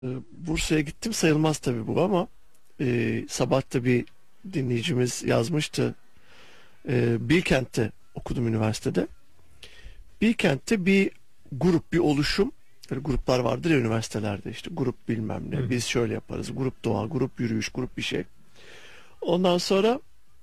Bursa'ya gittim sayılmaz tabii bu ama sabah da bir dinleyicimiz yazmıştı. Bilkent'te okudum üniversitede. Bilkent'te bir grup, bir oluşum. Böyle gruplar vardır ya üniversitelerde, işte grup bilmem ne. Hı. Biz şöyle yaparız. Grup doğa, grup yürüyüş, grup bir şey. Ondan sonra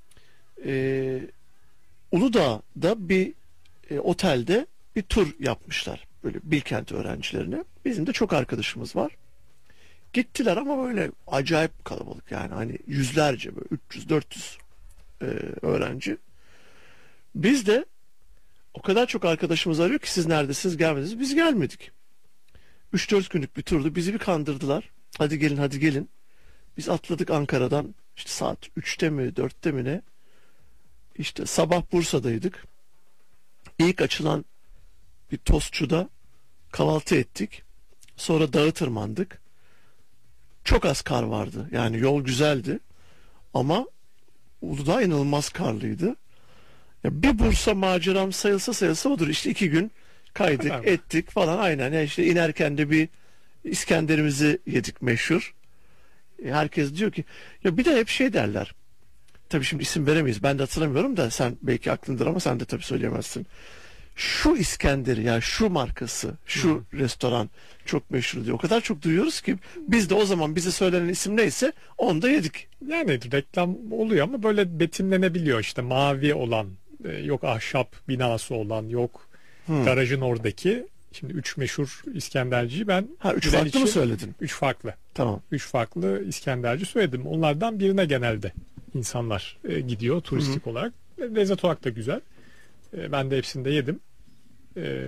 e, Uludağ'da bir otelde bir tur yapmışlar. Böyle Bilkent öğrencilerine. Bizim de çok arkadaşımız var. Gittiler ama böyle acayip kalabalık, yani hani yüzlerce, böyle 300-400 öğrenci. Biz de o kadar çok arkadaşımız arıyor ki siz neredesiniz, gelmediniz. Biz gelmedik. 3-4 günlük bir turdu. Bizi bir kandırdılar. Hadi gelin, hadi gelin. Biz atladık Ankara'dan, işte saat 3'te mi 4'te mi ne? İşte sabah Bursa'daydık. İlk açılan bir tostçuda kahvaltı ettik. Sonra dağı tırmandık. Çok az kar vardı. Yani yol güzeldi. Ama Uludağ inanılmaz karlıydı. Ya bir Bursa maceram sayılsa sayılsa odur. İşte 2 gün kaydık, Kadar mı? ettik falan, aynen. Ya işte inerken de bir İskenderimizi yedik meşhur. Herkes diyor ki, ya bir de hep şey derler. Tabii şimdi isim veremeyiz. Ben de hatırlamıyorum da sen belki aklındır ama sen de tabii söyleyemezsin. Şu İskender'i, ya şu markası, şu restoran çok meşhur diyor. O kadar çok duyuyoruz ki biz de o zaman bize söylenen isim neyse onu da yedik. Yani reklam oluyor ama böyle betimlenebiliyor işte mavi olan, yok ahşap binası olan, yok Hmm. garajın oradaki. Şimdi üç meşhur İskenderciyi ben Ha, üç bilen farklı mı için söyledin? üç farklı. Tamam. Üç farklı İskenderci söyledim. Onlardan birine genelde insanlar gidiyor Hı hı. turistik olarak. Lezzet olarak da güzel. Ben de hepsini de yedim. E,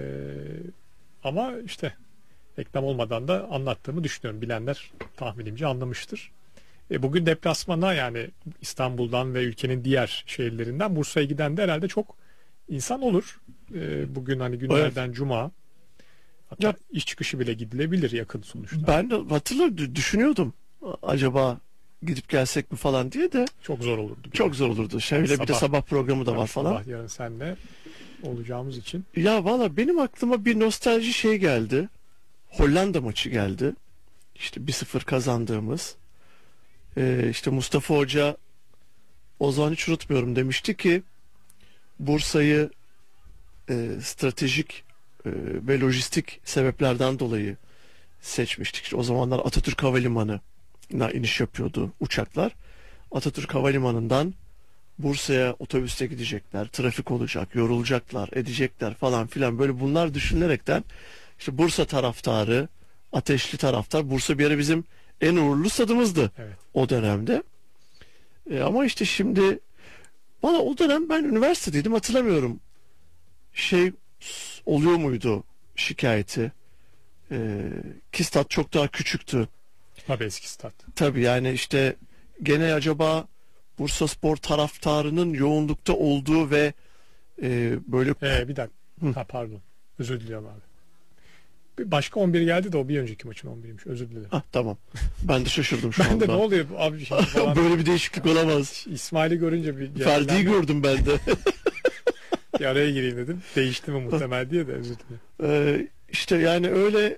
Ama işte reklam olmadan da anlattığımı düşünüyorum. Bilenler tahminimce anlamıştır. Bugün deplasmana, yani İstanbul'dan ve ülkenin diğer şehirlerinden Bursa'ya giden de herhalde çok insan olur. Bugün hani Evet. günlerden cuma. Ya Hatta iş çıkışı bile gidilebilir, yakın sonuçta. ben de hatırlıyorum, düşünüyordum. Acaba gidip gelsek mi falan diye de Çok zor olurdu bir de. çok zor olurdu. Yani Şöyle bir de sabah programı da tabii var falan. sabah yarın senle olacağımız için. Ya valla benim aklıma bir nostalji şey geldi. Hollanda maçı geldi. İşte 1-0 kazandığımız. İşte Mustafa Hoca o zaman hiç unutmuyorum demişti ki Bursa'yı stratejik ve lojistik sebeplerden dolayı seçmiştik. İşte o zamanlar Atatürk Havalimanı'na iniş yapıyordu uçaklar. Atatürk Havalimanı'ndan Bursa'ya otobüste gidecekler, trafik olacak, yorulacaklar, edecekler falan filan, böyle bunlar düşünülerekten işte Bursa taraftarı, ateşli taraftar. Bursa bir ara bizim en uğurlu stadımızdı Evet. o dönemde. Ama işte şimdi valla o dönem ben üniversitedeydim, hatırlamıyorum. Şey oluyor muydu şikayeti? Ki stat çok daha küçüktü. Tabii eski stat. Tabii yani işte gene acaba Bursaspor taraftarının yoğunlukta olduğu ve böyle Bir dakika. Hı. Ha, pardon. Özür diliyorum abi. Bir başka 11 geldi de o bir önceki maçın 11'iymiş. Özür dilerim. Ah, tamam. Ben de şaşırdım şu Ben de ne anda. oluyor bu abi şimdi falan. Böyle bir değişiklik olamaz. İsmail'i görünce Ferdi'yi ben gördüm ben de. bir araya gireyim dedim. Değişti mi muhtemel diye de özür dilerim. İşte yani öyle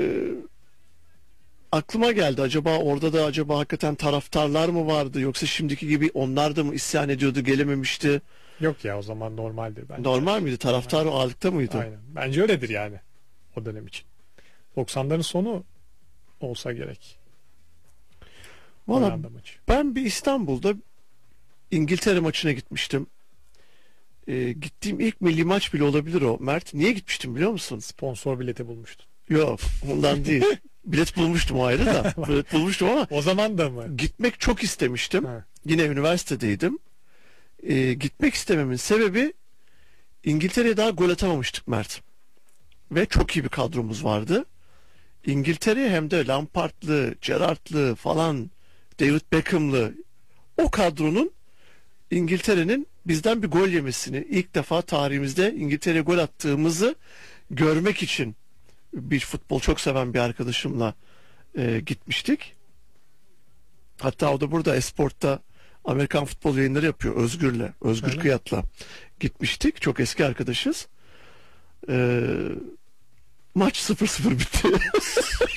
aklıma geldi. Acaba orada da acaba hakikaten taraftarlar mı vardı, yoksa şimdiki gibi onlar da mı isyan ediyordu, gelememişti? Yok ya, o zaman normaldir bence. Normal miydi? Taraftar o ağırlıkta mıydı? Aynen. Bence öyledir yani o dönem için. 90'ların sonu olsa gerek. Valla Hollanda maçı. ben bir İstanbul'da İngiltere maçına gitmiştim. Gittiğim ilk milli maç bile olabilir o. Mert, niye gitmiştim biliyor musun? Sponsor bileti bulmuştun. Yok, ondan değil. Bilet bulmuştum, o ayrı da. Bilet bulmuştum ama O zaman da mı? gitmek çok istemiştim. Ha. Yine üniversitedeydim. Gitmek istememin sebebi, İngiltere'ye daha gol atamamıştık Mert. Ve çok iyi bir kadromuz vardı. İngiltere'ye hem de Lampard'lı, Gerrard'lı falan, David Beckham'lı o kadronun, İngiltere'nin bizden bir gol yemesini, ilk defa tarihimizde İngiltere'ye gol attığımızı görmek için bir futbol çok seven bir arkadaşımla gitmiştik. Hatta o da burada Esport'ta Amerikan futbol yayınları yapıyor, Özgür Öyle. Kıyat'la gitmiştik. Çok eski arkadaşız. Maç 0-0 bitti.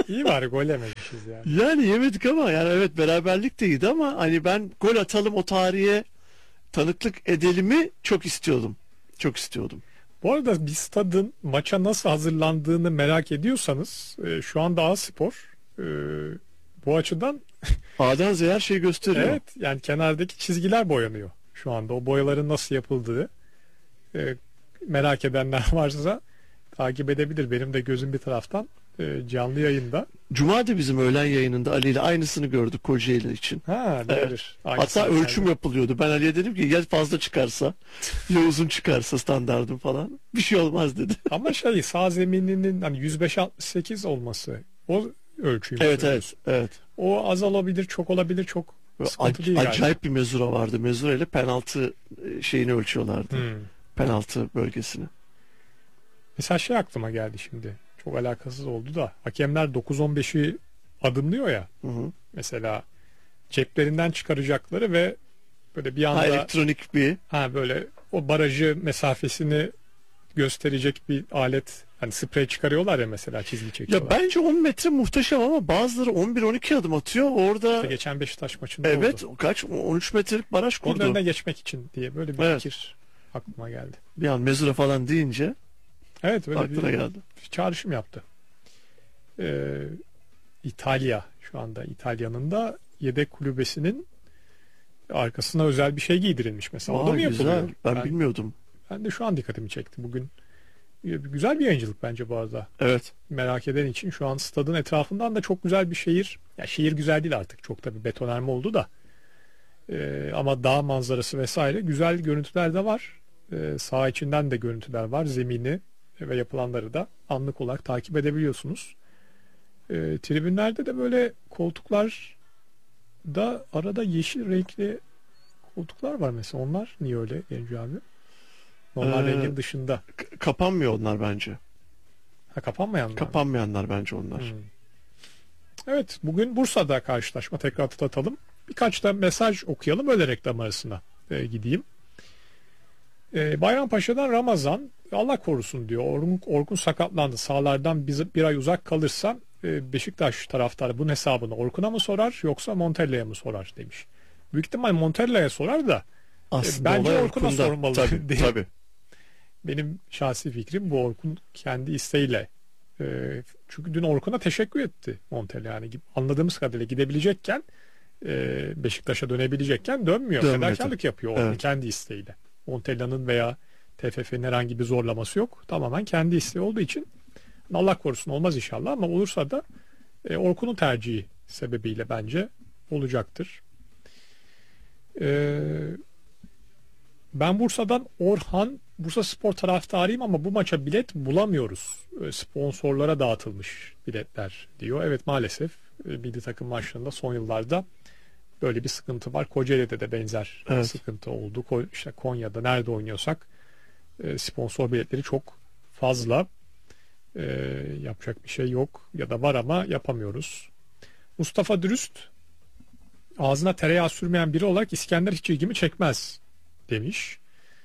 İyi bari gol yememişiz yani. Yani yemedik ama yani evet beraberlik de iyiydi ama hani ben gol atalım o tarihe tanıklık edelimi çok istiyordum. Çok istiyordum. Bu arada bir stadın maça nasıl hazırlandığını merak ediyorsanız şu anda A-Spor bu açıdan A'dan Z'ye her şeyi gösteriyor. evet yani kenardaki çizgiler boyanıyor şu anda. O boyaların nasıl yapıldığı merak edenler varsa takip edebilir. Benim de gözüm bir taraftan canlı yayında. Cuma da bizim öğlen yayınında Ali ile aynısını gördük Kocaeli için. Ha, bilir. Hatta ölçüm yapılıyordu. Ben Ali'ye dedim ki ya fazla çıkarsa ya uzun çıkarsa standardım falan. Bir şey olmaz dedi. Ama sağ zemininin hani 105-68 olması o ölçüyü mü Evet söylüyorsun? evet. O az olabilir, çok olabilir, çok sıkıntı değil galiba. Acayip bir mezura vardı. Mezura ile penaltı şeyini ölçüyorlardı. Penaltı bölgesini. Mesela aklıma geldi şimdi. Çok alakasız oldu da. Hakemler 9-15'i adımlıyor ya. Hı hı. Mesela ceplerinden çıkaracakları ve böyle bir anda elektronik bir böyle o barajı mesafesini gösterecek bir alet, hani sprey çıkarıyorlar ya mesela, çizgi ya çekiyorlar. bence 10 metre muhteşem ama bazıları 11-12 adım atıyor. Orada İşte geçen Beşiktaş maçında evet oldu. kaç 13 metrelik baraj Onun kurdu. önüne geçmek için diye böyle bir Evet. fikir aklıma geldi. Bir an mezura falan deyince Evet, öyle aklına bir geldi. çağrışım yaptı. İtalya, şu anda İtalya'nın da yedek kulübesinin arkasına özel bir şey giydirilmiş mesela. O da Vay, mı yapılıyor? güzel. Ben bilmiyordum. Ben de şu an dikkatimi çekti bugün. Güzel bir yayıncılık bence bu arada. Evet. Merak eden için şu an stadın etrafından da çok güzel bir şehir. Ya şehir güzel değil artık. Çok da bir betonarme oldu da. Ama dağ manzarası vesaire güzel görüntüler de var. Saha içinden de görüntüler var. Zemini ve yapılanları da anlık olarak takip edebiliyorsunuz. Tribünlerde de böyle koltuklar da arada yeşil renkli koltuklar var mesela. Onlar niye öyle Genco abi? Normal rengin dışında. Kapanmıyor onlar bence. Ha, kapanmayanlar. Kapanmayanlar bence onlar. Evet, bugün Bursa'da karşılaşma, tekrar hatırlatalım. Birkaç da mesaj okuyalım, öyle reklam arasına gideyim. Bayrampaşa'dan Ramazan, Allah korusun diyor. Orkun sakatlandı. Sahalardan bir ay uzak kalırsa Beşiktaş taraftarı bunun hesabını Orkun'a mı sorar yoksa Montella'ya mı sorar demiş. Büyük ihtimal Montella'ya sorar da Aslında bence olay Orkun'a Orkun'da. sormalı. Tabii. Benim şahsi fikrim bu, Orkun kendi isteğiyle. Çünkü dün Orkun'a teşekkür etti Montella, yani anladığımız kadarıyla gidebilecekken Beşiktaş'a dönebilecekken dönmüyor. Fedakarlık yapıyor Orkun, evet. kendi isteğiyle. Montella'nın veya TFF'nin herhangi bir zorlaması yok. Tamamen kendi isteği olduğu için Allah korusun olmaz inşallah, ama olursa da Orkun'un tercihi sebebiyle bence olacaktır. Ben Bursa'dan Orhan, Bursa Spor taraftarıyım ama bu maça bilet bulamıyoruz. Sponsorlara dağıtılmış biletler diyor. Evet, maalesef milli takım maçlarında son yıllarda böyle bir sıkıntı var. Kocaeli'de de benzer sıkıntı oldu. İşte Konya'da nerede oynuyorsak sponsor biletleri çok fazla. Yapacak bir şey yok, ya da var ama yapamıyoruz. Mustafa Dürüst, ağzına tereyağı sürmeyen biri olarak İskender hiç ilgimi çekmez demiş.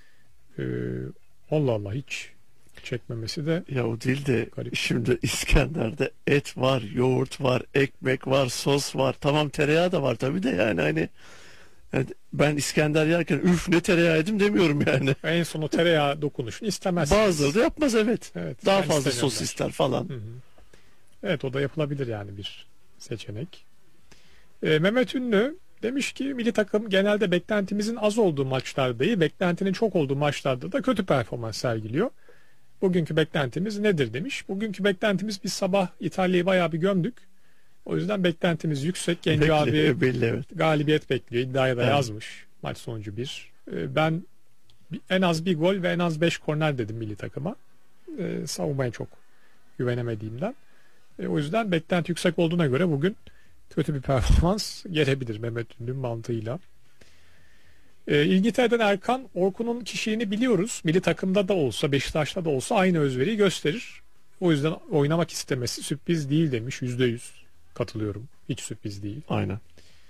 Allah Allah, hiç çekmemesi de Ya o değil de garip. şimdi İskender'de et var, yoğurt var, ekmek var, sos var. Tamam, tereyağı da var tabii de yani hani ben İskender yerken üf ne tereyağı yedim demiyorum yani. En son o tereyağı dokunuşunu istemezsiniz. Bazıları da yapmaz, evet. Daha fazla sos istemiyorlar. ister falan. Hı hı. Evet, o da yapılabilir yani, bir seçenek. Mehmet Ünlü demiş ki milli takım genelde beklentimizin az olduğu maçlarda değil, beklentinin çok olduğu maçlarda da kötü performans sergiliyor. Bugünkü beklentimiz nedir demiş. Bugünkü beklentimiz, biz sabah İtalya'yı bayağı bir gömdük. O yüzden beklentimiz yüksek. Genco abi Belli, evet. galibiyet bekliyor. İddiaya da yazmış. Maç sonucu 1. Ben en az bir gol ve en az 5 korner dedim milli takıma. Savunmaya çok güvenemediğimden. O yüzden beklenti yüksek olduğuna göre bugün kötü bir performans gelebilir Mehmet Ünlü'nün mantığıyla. İngiltere'den Erkan, Orkun'un kişiliğini biliyoruz. Milli takımda da olsa, Beşiktaş'ta da olsa aynı özveriyi gösterir. O yüzden oynamak istemesi sürpriz değil demiş. %100 katılıyorum. Hiç sürpriz değil. Aynen.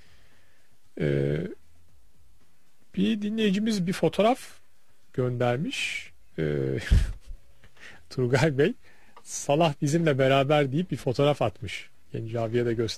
Bir dinleyicimiz bir fotoğraf göndermiş. Turgay Bey, Salah bizimle beraber deyip bir fotoğraf atmış Genci abiye de göster.